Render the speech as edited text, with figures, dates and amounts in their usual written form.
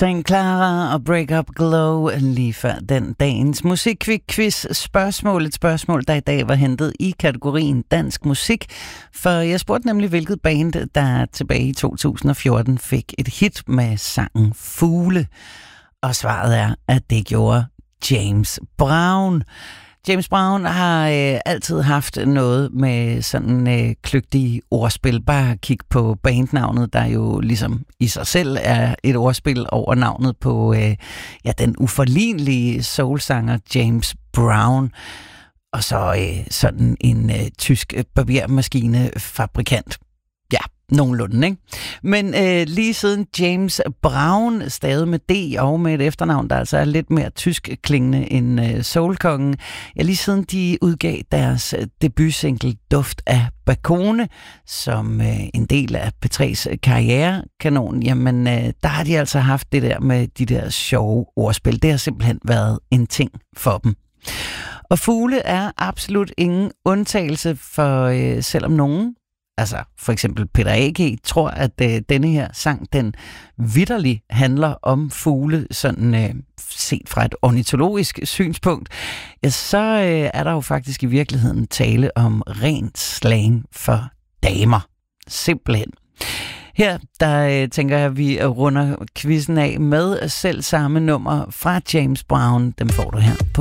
St. Clara og Break Up Glow lige før den dagens musikquiz spørgsmål. Et spørgsmål, der i dag var hentet i kategorien dansk musik. For jeg spurgte nemlig, hvilket band, der tilbage i 2014 fik et hit med sangen Fugle. Og svaret er, at det gjorde James Brown. James Brown har altid haft noget med sådan kløgtige ordspil. Bare kig på bandnavnet, der jo ligesom i sig selv er et ordspil over navnet på den uforlignelige soulsanger James Brown. Og så sådan en tysk barbermaskinefabrikant. Ja, nogenlunde, ikke? Men lige siden James Brown, stavet med D og med et efternavn, der altså er lidt mere tysk klingende end soulkongen, lige siden de udgav deres debutsingle Duft af Bakone, som en del af P3's karrierekanon, jamen der har de altså haft det der med de der sjove ordspil. Det har simpelthen været en ting for dem. Og Fugle er absolut ingen undtagelse, for selvom nogen, altså for eksempel Peter A.G. tror, at denne her sang, den vitterlig handler om fugle, sådan set fra et ornitologisk synspunkt, ja, så er der jo faktisk i virkeligheden tale om rent slang for damer. Simpelthen. Her, der tænker jeg, at vi runder quizzen af med selv samme nummer fra James Brown. Dem får du her på